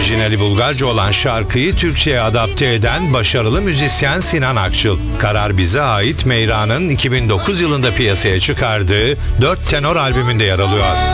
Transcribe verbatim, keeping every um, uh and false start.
Orijinali Bulgarca olan şarkıyı Türkçe'ye adapte eden başarılı müzisyen Sinan Akçıl. Karar Bize Ait Meyra'nın iki bin dokuz yılında piyasaya çıkardığı dört tenor albümünde yer alıyor.